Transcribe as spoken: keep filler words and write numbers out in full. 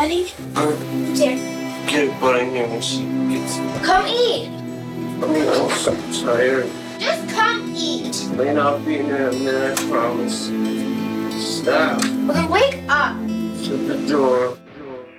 Eddie? Here. Get a butt in here when she gets. Come eat. I mean, I'm so tired. Just come eat. Lane, I'll be in there in a minute, I promise. Stop. Well, then wake up. Shut the door.